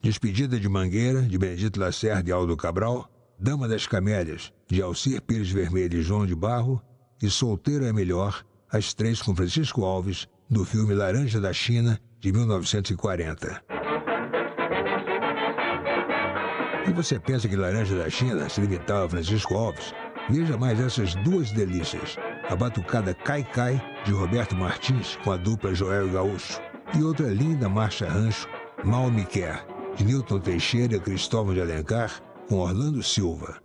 Despedida de Mangueira, de Benedito Lacerda e Aldo Cabral, Dama das Camélias, de Alcir Pires Vermelho e João de Barro, e Solteiro é Melhor, as três com Francisco Alves, do filme Laranja da China, de 1940. E você pensa que Laranja da China se limitava a Francisco Alves? Veja mais essas duas delícias. A batucada Cai Cai, de Roberto Martins, com a dupla Joel Gaúcho. E outra linda marcha rancho, Mal Me Quer, de Nilton Teixeira e Cristóvão de Alencar, com Orlando Silva.